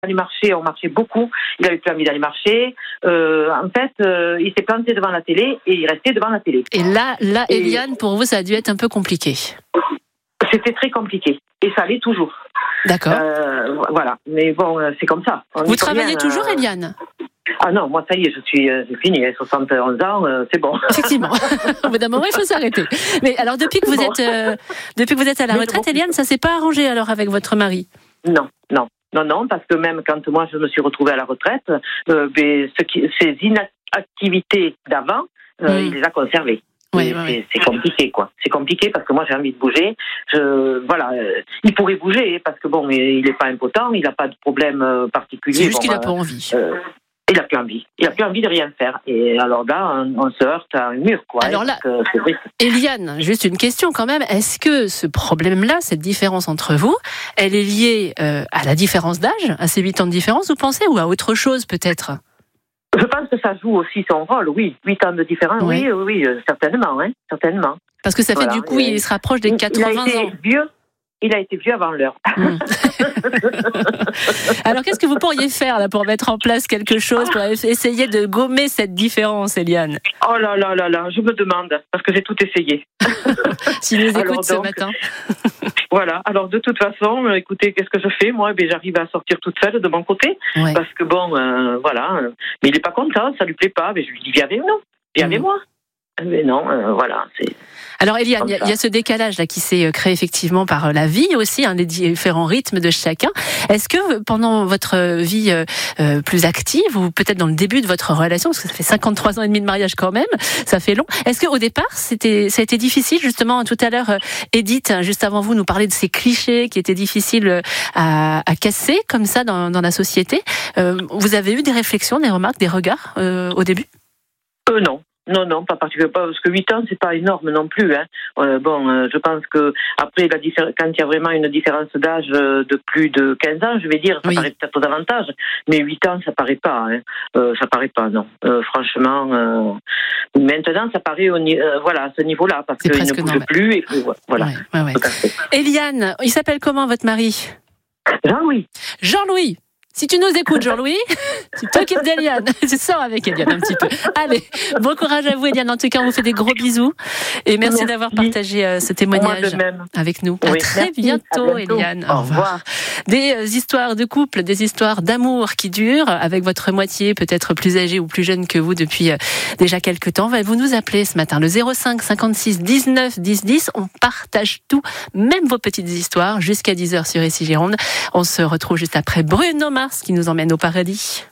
aller marcher, on marchait beaucoup, il avait plus envie d'aller marcher. En fait, il s'est planté devant la télé et il restait devant la télé. Et là, Eliane, pour vous, ça a dû être un peu compliqué. C'était très compliqué et ça allait toujours. D'accord. Voilà, mais bon, c'est comme ça. Vous travaillez toujours, Eliane ? Ah non, moi ça y est, j'ai fini, 71 ans, c'est bon. Effectivement, au bout d'un moment il faut s'arrêter. Mais alors depuis que vous êtes à la retraite, Eliane, ça s'est pas arrangé alors avec votre mari ? Non, parce que même quand moi je me suis retrouvée à la retraite, ces inactivités d'avant, il les a conservées. Oui. C'est compliqué, quoi. C'est compliqué parce que moi j'ai envie de bouger. Il pourrait bouger parce que bon, il n'est pas impotent, il n'a pas de problème particulier. C'est juste qu'il n'a pas envie. Il a plus envie. Il a plus envie de rien faire. Et alors là, on se heurte à un mur, quoi. Alors là, Eliane, juste une question quand même. Est-ce que ce problème-là, cette différence entre vous, elle est liée à la différence d'âge, à ces 8 ans de différence, vous pensez, ou à autre chose peut-être ? Je pense que ça joue aussi son rôle, oui. 8 ans de différence, oui, certainement, certainement. Parce que ça fait du coup, il se rapproche des 80 ans. Il a été vieux avant l'heure. Alors, qu'est-ce que vous pourriez faire là pour mettre en place quelque chose, pour essayer de gommer cette différence, Eliane ? Oh là, je me demande, parce que j'ai tout essayé. S'il nous écoute ce matin. Voilà, alors de toute façon, écoutez, qu'est-ce que je fais ? Moi, j'arrive à sortir toute seule de mon côté, parce que bon, voilà. Mais il n'est pas content, ça lui plaît pas, mais je lui dis, viens avec nous, viens avec moi. Mais non, voilà, c'est... Alors Eliane, il y a ce décalage là qui s'est créé effectivement par la vie aussi, les différents rythmes de chacun. Est-ce que pendant votre vie plus active ou peut-être dans le début de votre relation, parce que ça fait 53 ans et demi de mariage quand même, ça fait long. Est-ce qu'au départ ça a été difficile justement? Tout à l'heure, Edith, juste avant vous, nous parlait de ces clichés qui étaient difficiles à casser comme ça dans la société. Vous avez eu des réflexions, des remarques, des regards au début? Non, pas particulièrement, parce que 8 ans, c'est pas énorme non plus. Je pense que après, quand il y a vraiment une différence d'âge de plus de 15 ans, je vais dire, ça paraît peut-être davantage, mais 8 ans, ça paraît pas. Ça paraît pas, non. Franchement, maintenant, ça paraît à ce niveau-là, parce qu'il ne bouge plus, et puis voilà. Ouais. Eliane, il s'appelle comment votre mari? Jean-Louis. Si tu nous écoutes, Jean-Louis, tu t'occupes d'Eliane. Tu sors avec Eliane un petit peu. Allez, bon courage à vous, Eliane. En tout cas, on vous fait des gros bisous. Et merci d'avoir partagé ce témoignage avec nous. À très bientôt, Eliane. Au revoir. Des histoires de couple, des histoires d'amour qui durent avec votre moitié, peut-être plus âgée ou plus jeune que vous depuis déjà quelques temps. Vous nous appelez ce matin, le 05 56 19 10 10. On partage tout, même vos petites histoires, jusqu'à 10h sur Ici Gironde. On se retrouve juste après Bruno Mars qui nous emmène au paradis.